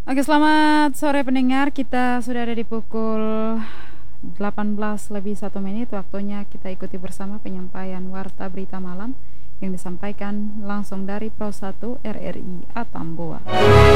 Oke, selamat sore pendengar. Kita sudah ada di pukul 18 lebih 1 menit. Waktunya kita ikuti bersama penyampaian Warta Berita Malam yang disampaikan langsung dari Pro 1 RRI Atambua.